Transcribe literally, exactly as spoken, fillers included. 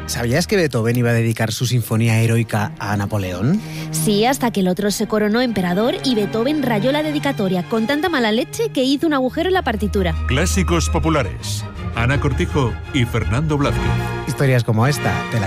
¿Sabías que Beethoven iba a dedicar su sinfonía heroica a Napoleón? Sí, hasta que el otro se coronó emperador y Beethoven rayó la dedicatoria con tanta mala leche que hizo un agujero en la partitura. Clásicos populares. Ana Cortijo y Fernando Blázquez. Historias como esta te las